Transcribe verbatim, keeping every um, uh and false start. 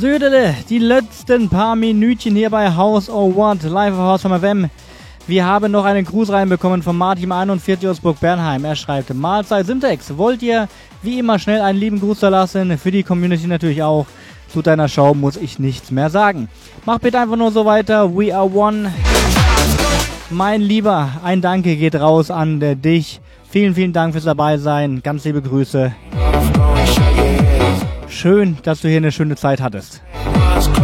Södele, die letzten paar Minütchen hier bei House of What, live auf House von F M. Wir haben noch einen Gruß reinbekommen von Martin einundvierzig aus Burg-Bernheim. Er schreibt, Mahlzeit Simtex, wollt ihr wie immer schnell einen lieben Gruß da lassen? Für die Community natürlich auch. Zu deiner Show muss ich nichts mehr sagen. Mach bitte einfach nur so weiter. We are one. Mein Lieber, ein Danke geht raus an äh, dich. Vielen, vielen Dank fürs Dabeisein. Ganz liebe Grüße. Schön, dass du hier eine schöne Zeit hattest.